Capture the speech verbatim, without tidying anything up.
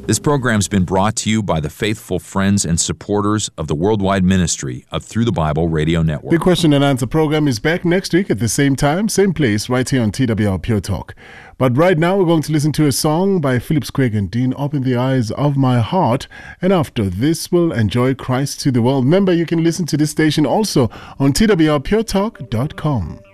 This program's been brought to you by the faithful friends and supporters of the worldwide ministry of Through the Bible Radio Network. The question and answer program is back next week at the same time, same place, right here on T W R Pure Talk. But right now we're going to listen to a song by Phillips Craig and Dean, Open the Eyes of My Heart. And after this, we'll enjoy Christ to the World. Remember, you can listen to this station also on T W R pure talk dot com.